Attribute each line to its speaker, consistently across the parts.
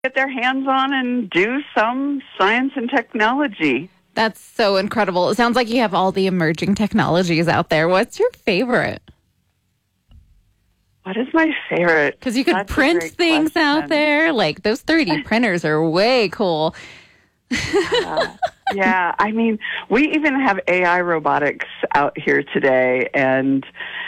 Speaker 1: get their hands on and do some science and technology.
Speaker 2: That's so incredible. It sounds like you have all the emerging technologies out there. What's your favorite?
Speaker 1: What is my favorite?
Speaker 2: Because you could print things out there. Like those 3D printers are way cool.
Speaker 1: Yeah, I mean, we even have AI robotics out here today, and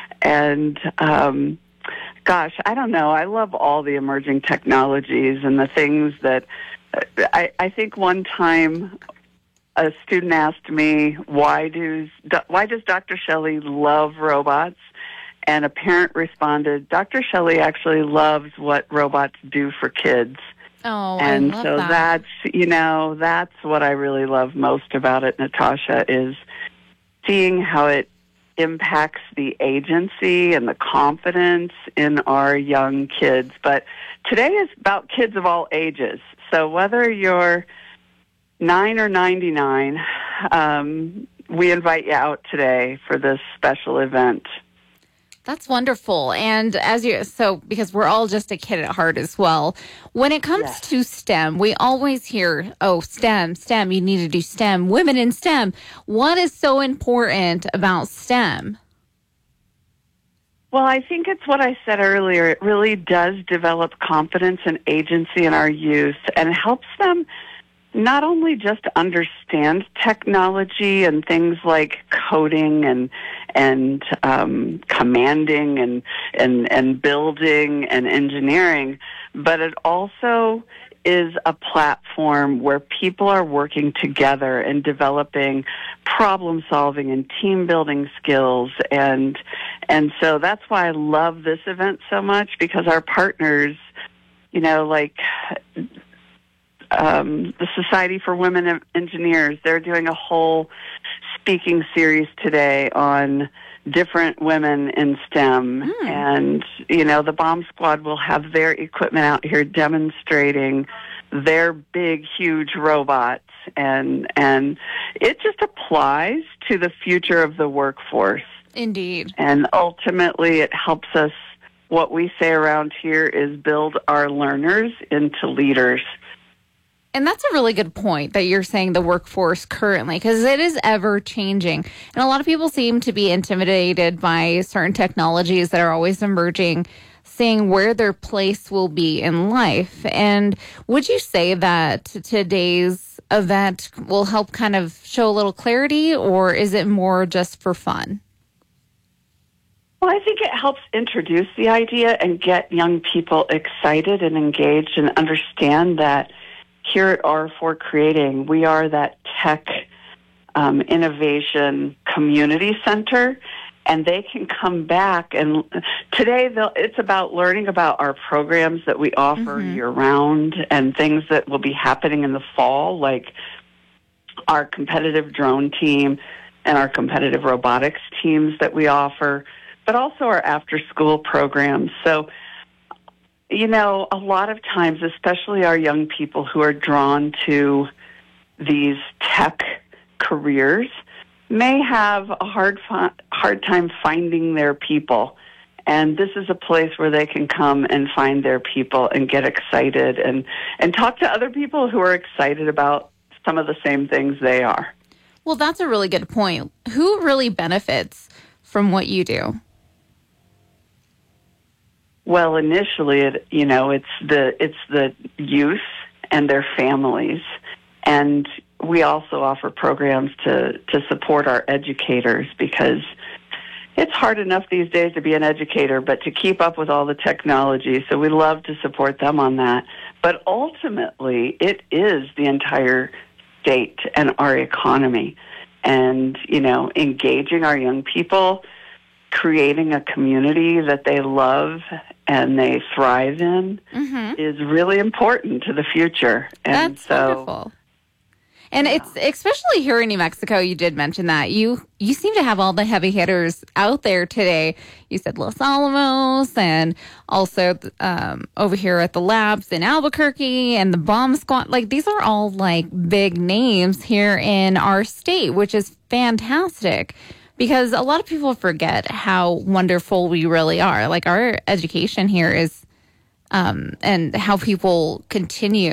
Speaker 1: gosh, I don't know. I love all the emerging technologies and the things that I think one time a student asked me, why does Dr. Shelley love robots? And a parent responded, Dr. Shelley actually loves what robots do for kids.
Speaker 2: Oh,
Speaker 1: and
Speaker 2: I love
Speaker 1: so
Speaker 2: that.
Speaker 1: that's what I really love most about it, Natasha, is seeing how it impacts the agency and the confidence in our young kids. But today is about kids of all ages. So whether you're 9 or 99, we invite you out today for this special event.
Speaker 2: That's wonderful. And because we're all just a kid at heart as well. When it comes to STEM, we always hear, STEM, you need to do STEM, women in STEM. What is so important about STEM?
Speaker 1: Well, I think it's what I said earlier. It really does develop confidence and agency in our youth and helps them not only just understand technology and things like coding and commanding and building and engineering, but it also is a platform where people are working together and developing problem solving and team building skills, and so that's why I love this event so much, because our partners, the Society for Women Engineers, they're doing a whole speaking series today on different women in STEM. And, the Bomb Squad will have their equipment out here demonstrating their big, huge robots. And it just applies to the future of the workforce.
Speaker 2: Indeed.
Speaker 1: And ultimately, it helps us, what we say around here is build our learners into leaders.
Speaker 2: And that's a really good point that you're saying, the workforce currently, because it is ever changing. And a lot of people seem to be intimidated by certain technologies that are always emerging, seeing where their place will be in life. And would you say that today's event will help kind of show a little clarity, or is it more just for fun?
Speaker 1: Well, I think it helps introduce the idea and get young people excited and engaged and understand that here at R4 Creating, we are that tech innovation community center, and they can come back. And today, it's about learning about our programs that we offer year-round and things that will be happening in the fall, like our competitive drone team and our competitive robotics teams that we offer, but also our after-school programs. So, a lot of times, especially our young people who are drawn to these tech careers, may have a hard time finding their people. And this is a place where they can come and find their people and get excited and talk to other people who are excited about some of the same things they are.
Speaker 2: Well, that's a really good point. Who really benefits from what you do?
Speaker 1: Well, initially, it's the youth and their families, and we also offer programs to support our educators, because it's hard enough these days to be an educator, but to keep up with all the technology. So we love to support them on that. But ultimately, it is the entire state and our economy, and engaging our young people, creating a community that they love and they thrive in is really important to the future. And
Speaker 2: that's wonderful. And it's especially here in New Mexico, you did mention that. You seem to have all the heavy hitters out there today. You said Los Alamos, and also over here at the labs in Albuquerque and the Bomb Squad. Like, these are all like big names here in our state, which is fantastic. Because a lot of people forget how wonderful we really are. Like, our education here is and how people continue